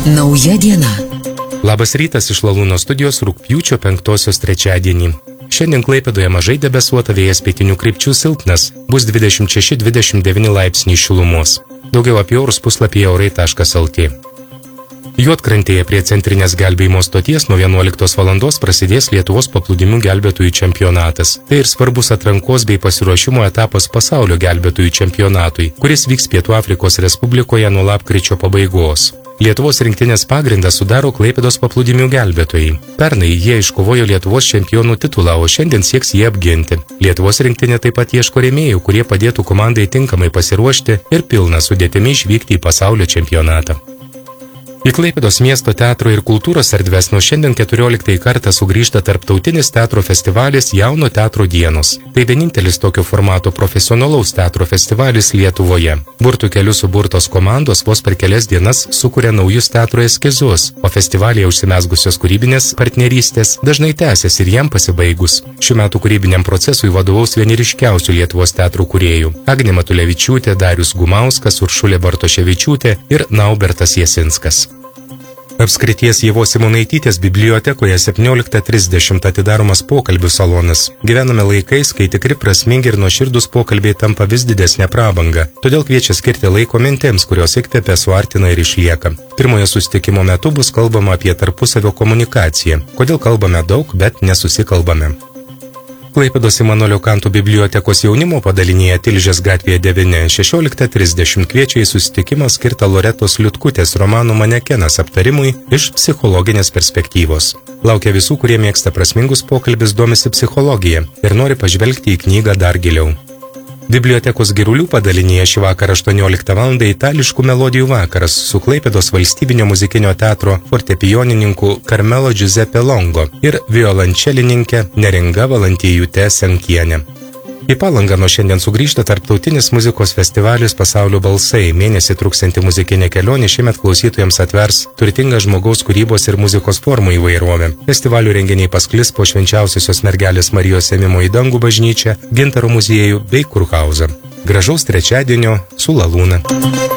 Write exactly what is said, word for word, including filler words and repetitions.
Nauja diena. Labas rytas iš Lalūno studijos rugpjūčio penktosios trečiadienį. Šiandien Klaipėdoje mažai debesuota, vėjas pietinių krypčių silpnas, bus dvidešimt šeši dvidešimt devyni laipsniai šilumos. Daugiau apie orus puslapyje orai taškas lt. Juodkrantėje prie centrinės gelbėjimo stoties nuo vienuoliktos valandos prasidės Lietuvos paplūdimių gelbėtojų čempionatas. Tai ir svarbus atrankos bei pasiruošimo etapas pasaulio gelbėtojų čempionatui, kuris vyks Pietų Afrikos Respublikoje nuo lapkričio pabaigos. Lietuvos rinktinės pagrindą sudaro Klaipėdos paplūdimių gelbėtojai. Pernai jie iškovojo Lietuvos čempionų titulą, o šiandien sieks jį apginti. Lietuvos rinktinė taip pat ieško rėmėjų, kurie padėtų komandai tinkamai pasiruošti ir pilna sudėtimi išvykti į pasaulio čempionatą. Į Klaipėdos miesto teatro ir kultūros erdves nuo šiandien keturioliktąjį kartą sugrįžta tarptautinis teatro festivalis Jauno teatro dienos. Tai vienintelis tokio formato profesionalaus teatro festivalis Lietuvoje. Burtų keliu suburtos komandos vos per kelias dienas sukuria naujus teatro eskizus, o festivalyje užsimezgusios kūrybinės partnerystės dažnai tęsiasi ir jam pasibaigus. Šių metų kūrybiniam procesui vadovaus vieni ryškiausių Lietuvos teatrų kūrėjų – Agnė Matulevičiūtė, Darius Gumauskas, Uršulė Bartoševičiūtė ir Naubertas Jasinskas. Apskrities Ievos Simonaitytės bibliotekoje septynioliktą trisdešimt atidaromas pokalbių salonas. Gyvename laikais, kai tikri prasmingi ir nuoširdūs pokalbiai tampa vis didesnė prabanga. Todėl kviečia skirti laiko mintims, kurios įkvepia, suartina ir išlieka. Pirmojo susitikimo metu bus kalbama apie tarpusavio komunikaciją. Kodėl kalbame daug, bet nesusikalbame. Klaipėdos Imanolio Kanto bibliotekos jaunimo padalinyje Tilžės gatvėje devyni šešioliktą trisdešimt kviečia į susitikimą skirtą Loretos Liutkutės romanų Manekenas aptarimui iš psichologinės perspektyvos. Laukia visų, kurie mėgsta prasmingus pokalbis, domisi psichologija ir nori pažvelgti į knygą dar giliau. Bibliotekos Girulių padalinyje šį vakarą aštuonioliktą valandą itališkų melodijų vakaras su Klaipėdos valstybinio muzikinio teatro fortepijonininku Carmelo Giuseppe Longo ir violončelininkė Neringa Valantijūtė Senkienė. Į Palangą nuo šiandien sugrįžta tarptautinis muzikos festivalis Pasaulio balsai. Mėnesį truksianti muzikinė kelionė šiemet klausytojams atvers turtingą žmogaus kūrybos ir muzikos formų įvairovę. Festivalio renginiai pasklis po Švenčiausiosios mergelės Marijos ėmimo į dangų bažnyčią, Gintaro muziejų bei Kurhauzą. Gražaus trečiadienio su Lalūna.